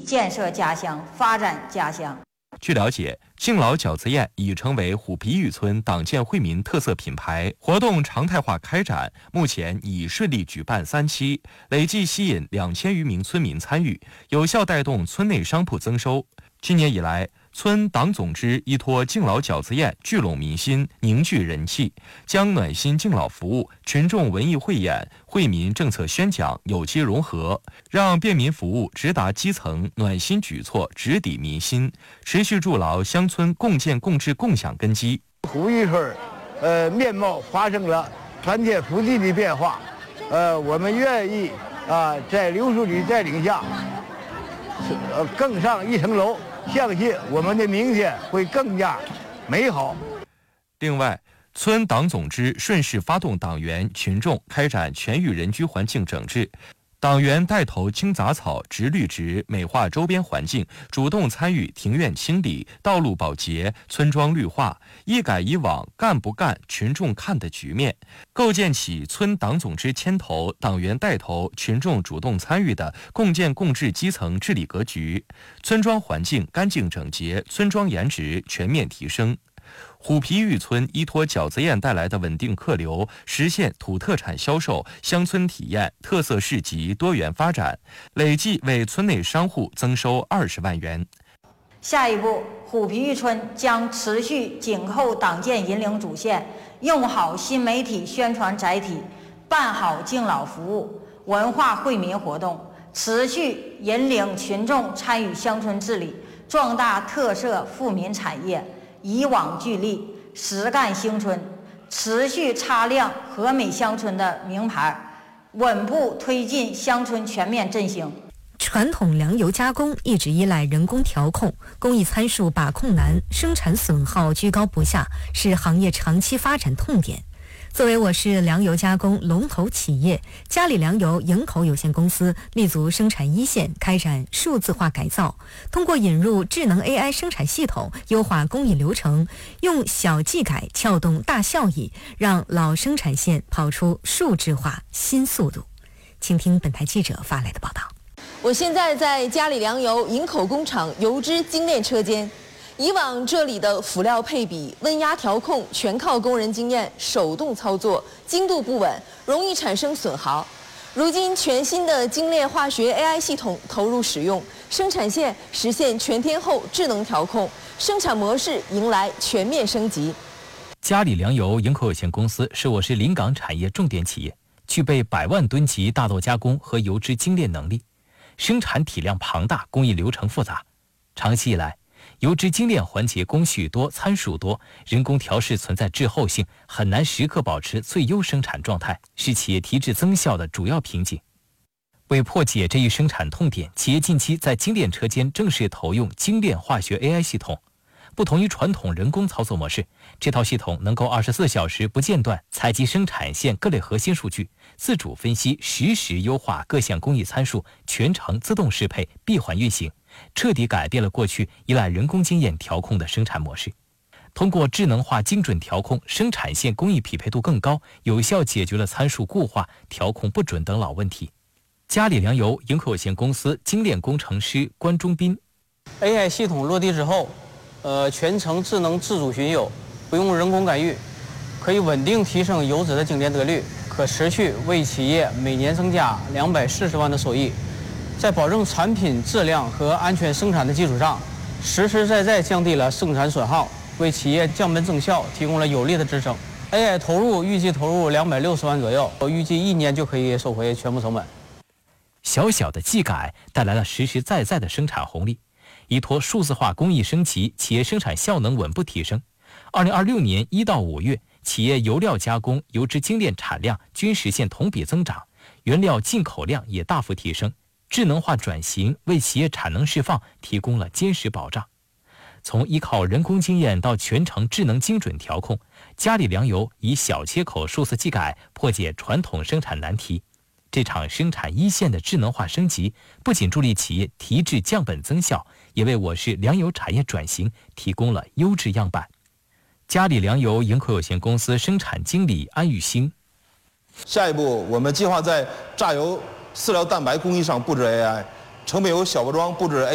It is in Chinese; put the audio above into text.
建设家乡、发展家乡。 据了解，敬老饺子宴已成为虎皮峪村党建惠民特色品牌，活动常态化开展，目前已顺利举办3期，累计吸引2000余名村民参与，有效带动村内商铺增收。今年以来，村党总支依托敬老饺子宴聚拢民心、凝聚人气，将暖心敬老服务、群众文艺汇演、惠民政策宣讲有机融合，让便民服务直达基层，暖心举措直抵民心，持续筑牢乡村共建共治共享根基。 虎峪村面貌发生了团结福地的变化，我们愿意在刘书记带领下更上一层楼，相信我们的明天会更加美好。 另外，村党总支顺势发动党员群众开展全域人居环境整治，党员带头清杂草、植绿植，美化周边环境，主动参与庭院清理、道路保洁、村庄绿化，一改以往干不干群众看的局面，构建起村党总支牵头、党员带头、群众主动参与的共建共治基层治理格局，村庄环境干净整洁，村庄颜值全面提升。虎皮峪村依托饺子宴带来的稳定客流，实现土特产销售、乡村体验、特色市集多元发展，累计为村内商户增收20万元。 下一步，虎皮峪村将持续紧扣党建引领主线，用好新媒体宣传载体，办好敬老服务、文化惠民活动，持续引领群众参与乡村治理，壮大特色富民产业，以网聚力，实干兴村，持续擦亮和美乡村的名牌，稳步推进乡村全面振兴。 传统粮油加工一直依赖人工调控，工艺参数把控难，生产损耗居高不下，是行业长期发展痛点。作为我市粮油加工龙头企业，嘉里粮油营口有限公司立足生产一线，开展数字化改造，通过引入智能 AI 生产系统，优化工艺流程，用小技改撬动大效益，让老生产线跑出数字化新速度。请听本台记者发来的报道。 我现在在嘉里粮油营口工厂油脂精炼车间。以往这里的辅料配比、温压调控全靠工人经验手动操作，精度不稳，容易产生损耗。如今全新的精炼化学 AI 系统投入使用，生产线实现全天候智能调控，生产模式迎来全面升级。 嘉里粮油营口有限公司是我市临港产业重点企业，具备100万吨级大豆加工和油脂精炼能力，生产体量庞大，工艺流程复杂。长期以来，油脂精炼环节工序多、参数多，人工调试存在滞后性，很难时刻保持最优生产状态，是企业提质增效的主要瓶颈。为破解这一生产痛点，企业近期在精炼车间正式投用精炼化学 AI 系统。不同于传统人工操作模式，这套系统能够24小时不间断采集生产线各类核心数据，自主分析，实时优化各项工艺参数，全程自动适配，闭环运行，彻底改变了过去依赖人工经验调控的生产模式。通过智能化精准调控，生产线工艺匹配度更高，有效解决了参数固化、调控不准等老问题。嘉里粮油营口有限公司精炼工程师关忠斌 ：AI 系统落地之后，全程智能自主巡游，不用人工干预，可以稳定提升油脂的精炼得率，可持续为企业每年增加240万的收益。在保证产品质量和安全生产的基础上，实实在在降低了生产损耗，为企业降本增效提供了有力的支撑。AI 预计投入260万左右，预计1年就可以收回全部成本。 小小的技改带来了实实在在的生产红利。依托数字化工艺升级，企业生产效能稳步提升。2026年1到5月，企业油料加工、油脂精炼产量均实现同比增长，原料进口量也大幅提升。智能化转型为企业产能释放提供了坚实保障。从依靠人工经验到全程智能精准调控，嘉里粮油以小切口数字技改破解传统生产难题。这场生产一线的智能化升级，不仅助力企业提质降本增效，也为我市粮油产业转型提供了优质样板。嘉里粮油营口有限公司生产经理安玉兴： 下一步，我们计划在榨油、饲料蛋白工艺上布置 AI，成品油小包装布置